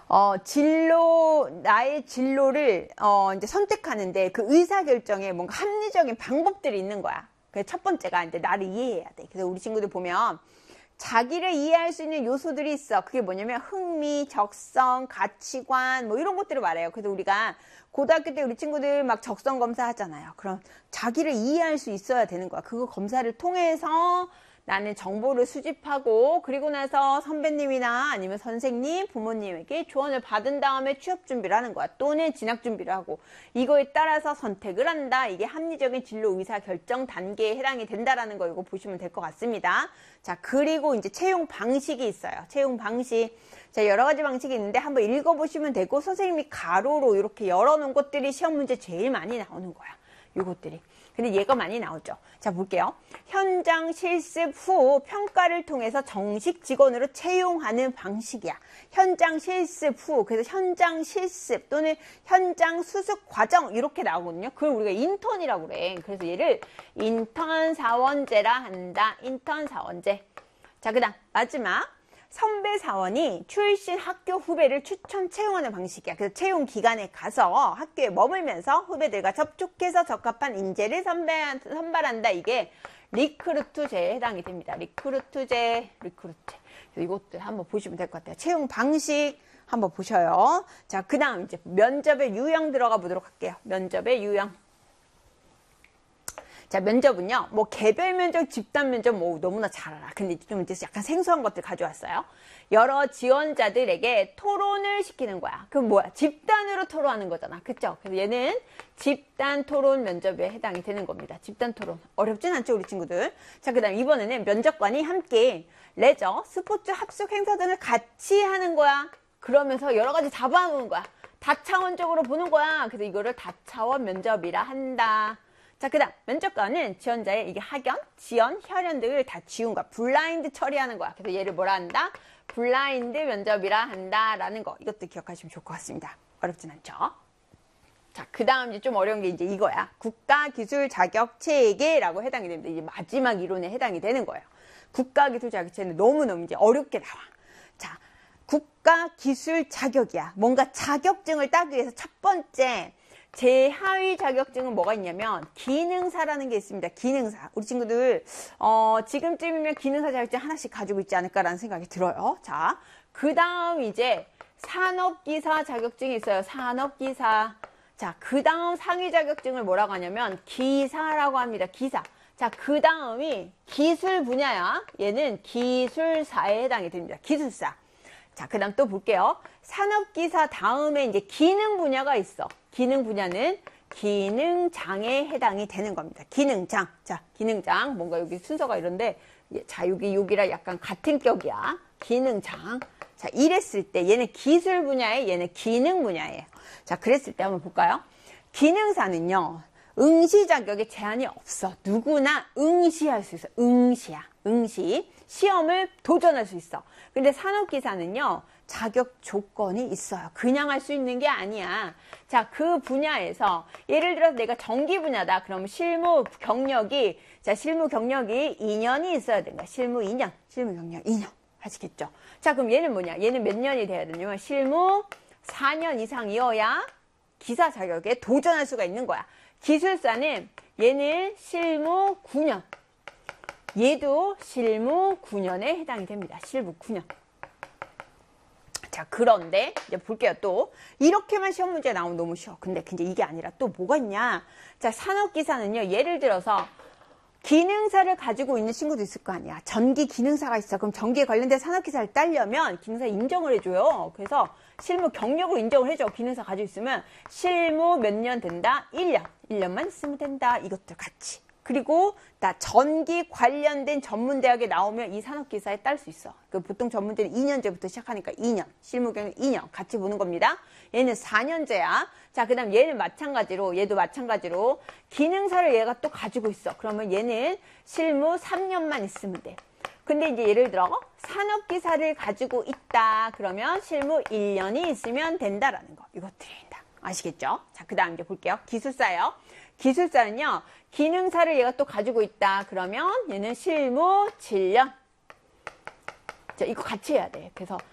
나의 진로를, 이제 선택하는데 그 의사결정에 뭔가 합리적인 방법들이 있는 거야. 그래서 첫 번째가 이제 나를 이해해야 돼. 그래서 우리 친구들 보면 자기를 이해할 수 있는 요소들이 있어. 그게 뭐냐면 흥미, 적성, 가치관, 뭐 이런 것들을 말해요. 그래서 우리가 고등학교 때 우리 친구들 막 적성 검사 하잖아요. 그럼 자기를 이해할 수 있어야 되는 거야. 그거 검사를 통해서 나는 정보를 수집하고 그리고 나서 선배님이나 아니면 선생님, 부모님에게 조언을 받은 다음에 취업 준비를 하는 거야. 또는 진학 준비를 하고 이거에 따라서 선택을 한다. 이게 합리적인 진로 의사 결정 단계에 해당이 된다라는 거 이거 보시면 될 것 같습니다. 자, 그리고 이제 채용 방식이 있어요. 채용 방식. 자, 여러 가지 방식이 있는데 한번 읽어보시면 되고 선생님이 가로로 이렇게 열어놓은 것들이 시험 문제 제일 많이 나오는 거야. 요것들이. 근데 얘가 많이 나오죠. 자, 볼게요. 현장 실습 후 평가를 통해서 정식 직원으로 채용하는 방식이야. 현장 실습 후, 그래서 현장 실습 또는 현장 수습 과정 이렇게 나오거든요. 그걸 우리가 인턴이라고 그래. 그래서 얘를 인턴 사원제라 한다. 인턴 사원제. 자, 그 다음 마지막. 선배 사원이 출신 학교 후배를 추천 채용하는 방식이야. 그래서 채용 기간에 가서 학교에 머물면서 후배들과 접촉해서 적합한 인재를 선발한다. 이게 리크루트제에 해당이 됩니다. 리크루트제. 이것들 한번 보시면 될 것 같아요. 채용 방식 한번 보셔요. 자, 그 다음 이제 면접의 유형 들어가 보도록 할게요. 면접의 유형. 자, 면접은요, 뭐, 개별 면접, 집단 면접, 뭐, 너무나 잘 알아. 근데 좀 이제 약간 생소한 것들 가져왔어요. 여러 지원자들에게 토론을 시키는 거야. 그럼 뭐야? 집단으로 토론하는 거잖아. 그쵸? 그래서 얘는 집단 토론 면접에 해당이 되는 겁니다. 집단 토론. 어렵진 않죠, 우리 친구들. 자, 그 다음 이번에는 면접관이 함께 레저, 스포츠, 합숙 행사 등을 같이 하는 거야. 그러면서 여러 가지 잡아놓은 거야. 다차원적으로 보는 거야. 그래서 이거를 다차원 면접이라 한다. 자, 그 다음 면접관은 지원자의 이게 학연, 지연, 혈연 등을 다 지운 거야. 블라인드 처리하는 거야. 그래서 얘를 뭐라 한다? 블라인드 면접이라 한다라는 거. 이것도 기억하시면 좋을 것 같습니다. 어렵진 않죠? 자, 그 다음 이제 좀 어려운 게 이제 이거야. 국가기술 자격 체계라고 해당이 됩니다. 이제 마지막 이론에 해당이 되는 거예요. 국가기술 자격 체계는 너무너무 이제 어렵게 나와. 자, 국가기술 자격이야. 뭔가 자격증을 따기 위해서 첫 번째 제하위 자격증은 뭐가 있냐면 기능사라는 게 있습니다. 기능사. 우리 친구들 지금쯤이면 기능사 자격증 하나씩 가지고 있지 않을까라는 생각이 들어요. 자, 그 다음 이제 산업기사 자격증이 있어요. 산업기사. 자, 그 다음 상위 자격증을 뭐라고 하냐면 기사라고 합니다. 기사. 자, 그 다음이 기술 분야야. 얘는 기술사에 해당이 됩니다. 기술사. 자, 그 다음 또 볼게요. 산업기사 다음에 이제 기능 분야가 있어. 기능 분야는 기능장에 해당이 되는 겁니다. 기능장. 자, 기능장. 뭔가 여기 순서가 이런데, 자, 여기랑 약간 같은 격이야. 기능장. 자, 이랬을 때 얘는 기술 분야에 얘는 기능 분야예요. 자, 그랬을 때 한번 볼까요? 기능사는요, 응시 자격에 제한이 없어. 누구나 응시할 수 있어. 응시야. 응시. 시험을 도전할 수 있어. 근데 산업기사는요, 자격 조건이 있어요. 그냥 할 수 있는 게 아니야. 자, 그 분야에서 예를 들어서 내가 전기 분야다. 그럼 실무 경력이 2년이 있어야 된다. 실무 2년, 실무 경력 2년. 아시겠죠? 자, 그럼 얘는 뭐냐? 얘는 몇 년이 돼야 되냐면 실무 4년 이상이어야 기사 자격에 도전할 수가 있는 거야. 기술사는 얘는 실무 9년. 얘도 실무 9년에 해당이 됩니다. 실무 9년. 자, 그런데 이제 볼게요. 또 이렇게만 시험 문제 나오면 너무 쉬워. 근데 이게 아니라 또 뭐가 있냐? 자, 산업기사는요. 예를 들어서 기능사를 가지고 있는 친구도 있을 거 아니야. 전기 기능사가 있어. 그럼 전기에 관련된 산업기사를 따려면 기능사 인정을 해줘요. 그래서 실무 경력으로 인정을 해줘. 기능사 가지고 있으면 실무 몇 년 된다? 1년. 1년만 있으면 된다. 이것들 같이. 그리고 나 전기 관련된 전문대학에 나오면 이 산업기사에 딸 수 있어. 보통 전문대는 2년제부터 시작하니까 2년, 실무 경력 2년 같이 보는 겁니다. 얘는 4년제야. 자, 그 다음 얘도 마찬가지로 기능사를 얘가 또 가지고 있어. 그러면 얘는 실무 3년만 있으면 돼. 근데 이제 예를 들어 산업기사를 가지고 있다. 그러면 실무 1년이 있으면 된다라는 거. 이것들입니다. 아시겠죠? 자, 그 다음 이제 볼게요. 기술사요. 기술사는요, 기능사를 얘가 또 가지고 있다. 그러면 얘는 실무 7년. 자, 이거 같이 해야 돼. 그래서